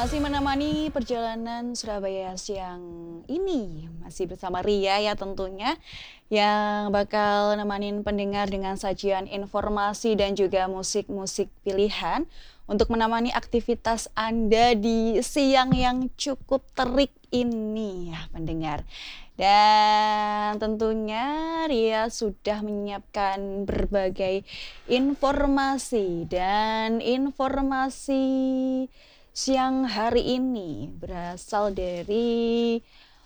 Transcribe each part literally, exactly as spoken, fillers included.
Masih menemani perjalanan Surabaya siang ini, masih bersama Ria ya tentunya, yang bakal nemanin pendengar dengan sajian informasi dan juga musik-musik pilihan untuk menemani aktivitas Anda di siang yang cukup terik ini ya pendengar. Dan tentunya Ria sudah menyiapkan berbagai informasi dan informasi siang hari ini berasal dari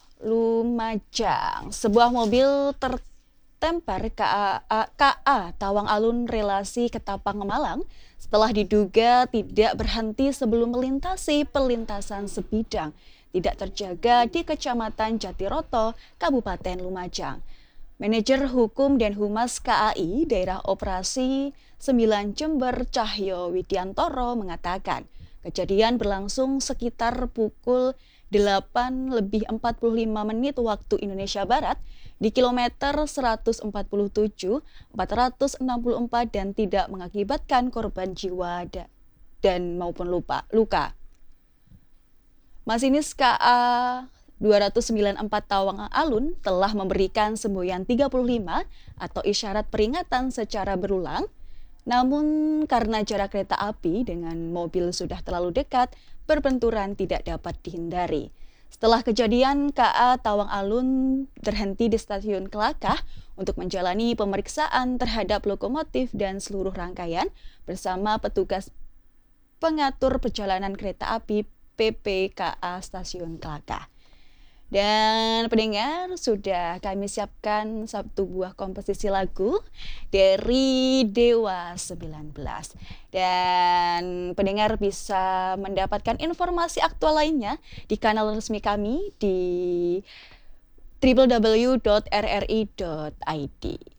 Lumajang. Sebuah mobil tertempar K A, K A Tawang Alun relasi Ketapang Malang setelah diduga tidak berhenti sebelum melintasi perlintasan sebidang tidak terjaga di Kecamatan Jatiroto, Kabupaten Lumajang. Manajer Hukum dan Humas K A I Daerah Operasi sembilan Jember Cahyo Widiantoro mengatakan, kejadian berlangsung sekitar pukul delapan lebih empat puluh lima menit waktu Indonesia Barat di kilometer seratus empat puluh tujuh, empat ratus enam puluh empat dan tidak mengakibatkan korban jiwa dan maupun lupa, luka. Masinis K A dua sembilan empat Tawang Alun telah memberikan semboyan tiga puluh lima atau isyarat peringatan secara berulang. Namun karena jarak kereta api dengan mobil sudah terlalu dekat, berbenturan tidak dapat dihindari. Setelah kejadian, K A Tawang Alun berhenti di stasiun Kelakah untuk menjalani pemeriksaan terhadap lokomotif dan seluruh rangkaian bersama petugas pengatur perjalanan kereta api P P K A Stasiun Kelakah. Dan pendengar, sudah kami siapkan satu buah komposisi lagu dari Dewa sembilan belas. Dan pendengar bisa mendapatkan informasi aktual lainnya di kanal resmi kami di w w w titik r r i titik i d.